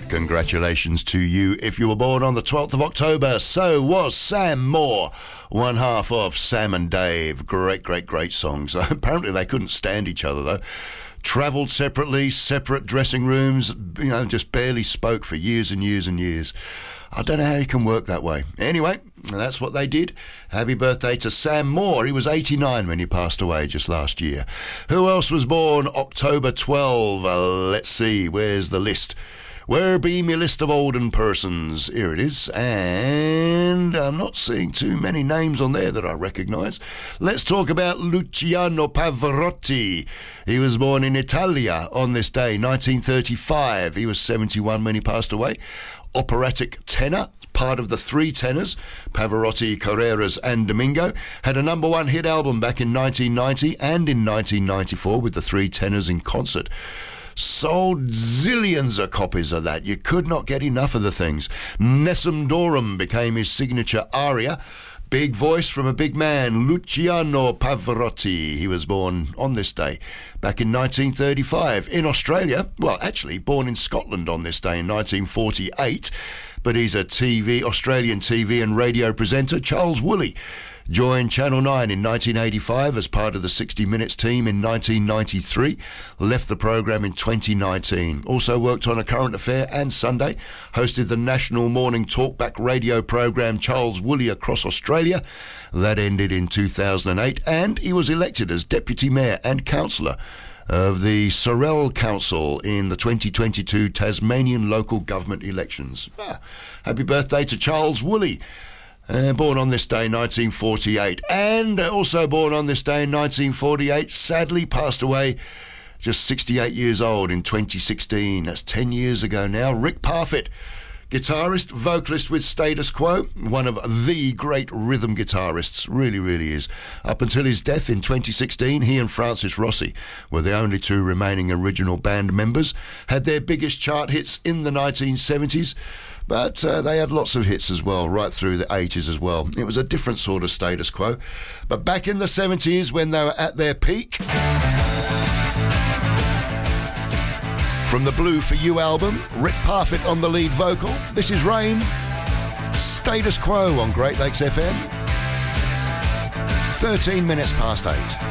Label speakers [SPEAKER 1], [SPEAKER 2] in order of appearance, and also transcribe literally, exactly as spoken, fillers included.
[SPEAKER 1] Congratulations to you if you were born on the twelfth of October. So was Sam Moore, one half of Sam and Dave. Great, great, great songs. Apparently they couldn't stand each other, though. Travelled separately, separate dressing rooms, you know, just barely spoke for years and years and years. I don't know how you can work that way. Anyway, that's what they did. Happy birthday to Sam Moore. He was eighty-nine when he passed away just last year. Who else was born October twelfth? Uh, let's see, where's the list? Where be me list of olden persons? Here it is. And I'm not seeing too many names on there that I recognise. Let's talk about Luciano Pavarotti. He was born in Italia on this day, nineteen thirty-five. He was seventy-one when he passed away. Operatic tenor, part of the three tenors, Pavarotti, Carreras and Domingo, had a number one hit album back in nineteen ninety and in nineteen ninety-four with the three tenors in concert. Sold zillions of copies of that. You could not get enough of the things. Nessun Dorm became his signature aria. Big voice from a big man, Luciano Pavarotti. He was born on this day back in nineteen thirty-five in Australia. Well, actually, born in Scotland on this day in nineteen forty-eight. But he's a T V, Australian T V and radio presenter. Charles Woolley joined Channel nine in nineteen eighty-five as part of the sixty minutes team in nineteen ninety-three. Left the programme in twenty nineteen. Also worked on A Current Affair and Sunday. Hosted the national morning talkback radio programme Charles Woolley across Australia. That ended in two thousand eight. And he was elected as Deputy Mayor and Councillor of the Sorell Council in the twenty twenty-two Tasmanian local government elections. Ah, happy birthday to Charles Woolley. Uh, born on this day, nineteen forty-eight. And also born on this day in nineteen forty-eight, sadly passed away just sixty-eight years old in twenty sixteen. That's ten years ago now. Rick Parfitt, guitarist, vocalist with Status Quo, one of the great rhythm guitarists, really, really is. Up until his death in twenty sixteen, he and Francis Rossi were the only two remaining original band members, had their biggest chart hits in the nineteen seventies, but uh, they had lots of hits as well, right through the eighties as well. It was a different sort of Status Quo. But back in the seventies, when they were at their peak, from the Blue For You album, Rick Parfitt on the lead vocal. This is Rain, Status Quo on Great Lakes F M. thirteen minutes past eight.